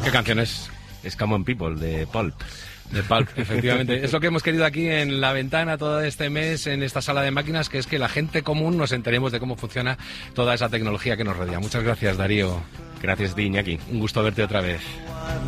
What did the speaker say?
¿Qué canción es? Es Come On People, de Pulp. De Pulp, efectivamente. Es lo que hemos querido aquí en La Ventana todo este mes, en esta sala de máquinas, que es que la gente común nos enteremos de cómo funciona toda esa tecnología que nos rodea. Muchas gracias, Darío. Gracias a ti, Iñaki. Un gusto verte otra vez.